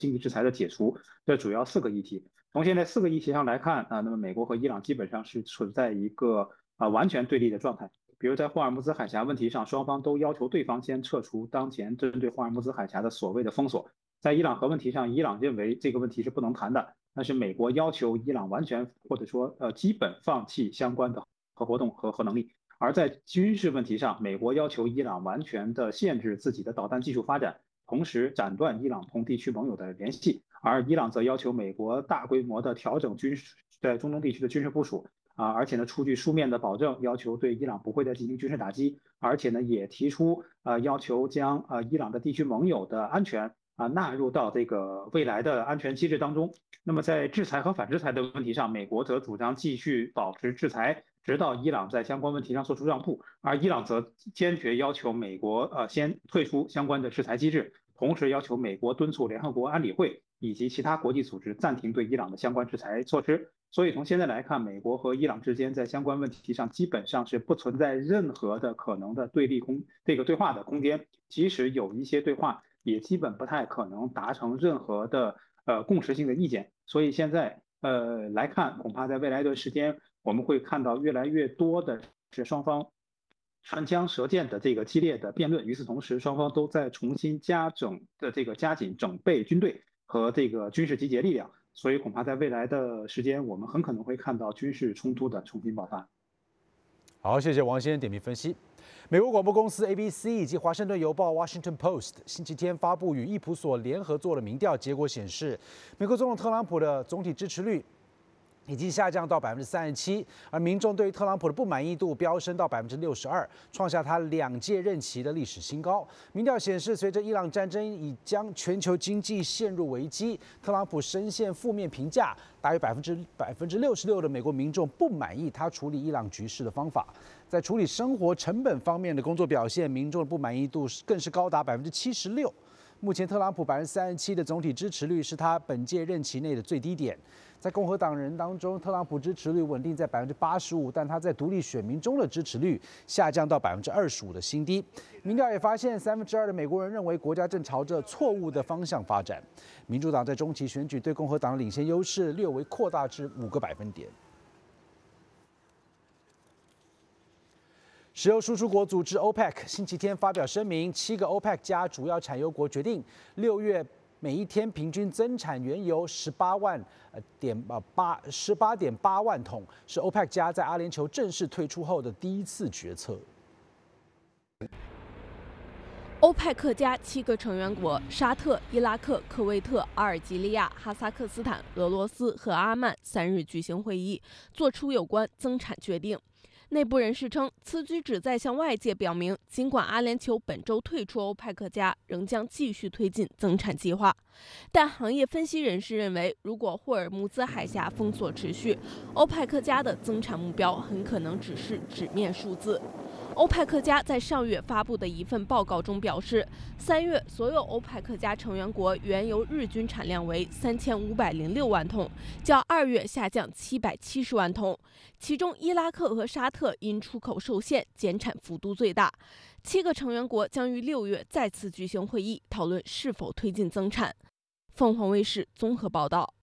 经济制裁的解除，这主要4个议题。从现在4个议题上来看那么美国和伊朗基本上是处在一个完全对立的状态。比如在霍尔木兹海峡问题上，双方都要求对方先撤除当前针对霍尔木兹海峡的所谓的封锁。在伊朗核问题上，伊朗认为这个问题是不能谈的，但是美国要求伊朗完全或者说基本放弃相关的核活动和核能力。而在军事问题上，美国要求伊朗完全的限制自己的导弹技术发展，同时斩断伊朗同地区盟友的联系。而伊朗则要求美国大规模的调整在中东地区的军事部署。而且呢，出具书面的保证，要求对伊朗不会再进行军事打击，而且呢，也提出要求将伊朗的地区盟友的安全纳入到这个未来的安全机制当中。那么在制裁和反制裁的问题上，美国则主张继续保持制裁，直到伊朗在相关问题上做出让步，而伊朗则坚决要求美国先退出相关的制裁机制，同时要求美国敦促联合国安理会以及其他国际组织暂停对伊朗的相关制裁措施。所以从现在来看，美国和伊朗之间在相关问题上基本上是不存在任何的可能的对话的空间，即使有一些对话，也基本不太可能达成任何的共识性的意见。所以现在来看，恐怕在未来一段时间，我们会看到越来越多的是双方唇枪舌剑的这个激烈的辩论。与此同时，双方都在重新加紧整备军队和这个军事集结力量。所以恐怕在未来的时间，我们很可能会看到军事冲突的重新爆发。 好，谢谢王先生点评分析。美国广播公司 ABC 以及华盛顿邮报 Washington Post 星期天发布与易普所联合做的民调结果显示，美国总统特朗普的总体支持率已经下降到37%，而民众对于特朗普的不满意度飙升到62%，创下他2届任期的历史新高。民调显示，随着伊朗战争已将全球经济陷入危机，特朗普深陷负面评价，大约66%的美国民众不满意他处理伊朗局势的方法。在处理生活成本方面的工作表现，民众的不满意度更是高达76%。目前特朗普37%的总体支持率是他本届任期内的最低点。在共和党人当中，特朗普支持率稳定在85%，但他在独立选民中的支持率下降到25%的新低。民调也发现，2%的美国人认为国家正朝着错误的方向发展。民主党在中期选举对共和党的领先优势略微扩大至5个百分点。石油输出国组织 OPEC 星期天发表声明，7个 OPEC 加主要产油国决定6月每一天平均增产原油18.8万桶，是 OPEC 加在阿联酋正式退出后的第一次决策。 欧派克加7个成员国沙特、伊拉克、科威特、阿尔及利亚、哈萨克斯坦、俄罗斯和阿曼3日举行会议，作出有关增产决定。内部人士称，此举旨在向外界表明，尽管阿联酋本周退出欧派克加，仍将继续推进增产计划。但行业分析人士认为，如果霍尔木兹海峡封锁持续，欧派克加的增产目标很可能只是纸面数字。欧派克加在上月发布的一份报告中表示，3月所有欧派克加成员国原油日均产量为3506万桶，较2月下降770万桶。其中，伊拉克和沙特因出口受限，减产幅度最大。7个成员国将于6月再次举行会议，讨论是否推进增产。凤凰卫视综合报道。